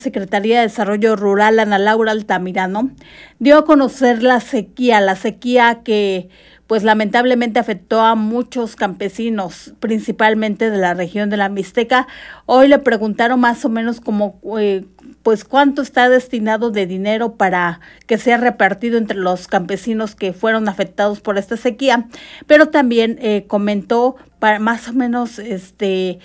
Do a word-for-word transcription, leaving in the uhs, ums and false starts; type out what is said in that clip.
Secretaría de Desarrollo Rural, Ana Laura Altamirano, dio a conocer la sequía, la sequía que pues lamentablemente afectó a muchos campesinos, principalmente de la región de la Mixteca. Hoy le preguntaron más o menos como eh, pues cuánto está destinado de dinero para que sea repartido entre los campesinos que fueron afectados por esta sequía, pero también eh, comentó para más o menos este